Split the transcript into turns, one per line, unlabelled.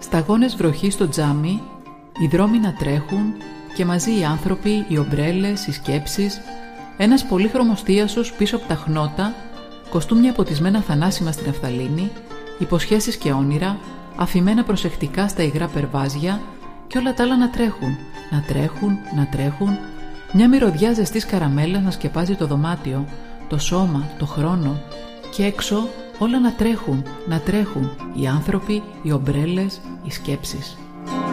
Σταγόνες βροχή στο τζάμι, οι δρόμοι να τρέχουν και μαζί οι άνθρωποι, οι ομπρέλες, οι σκέψεις, ένας πολύχρωμος θίασος πίσω από τα χνότα, κοστούμια ποτισμένα θανάσιμα στην ναφθαλίνη, υποσχέσεις και όνειρα, αφημένα προσεκτικά στα υγρά περβάζια και όλα τα άλλα να τρέχουν, να τρέχουν, να τρέχουν, μια μυρωδιά ζεστής καραμέλας να σκεπάζει το δωμάτιο, το σώμα, το χρόνο και έξω όλα να τρέχουν, οι άνθρωποι, οι ομπρέλες, οι σκέψεις.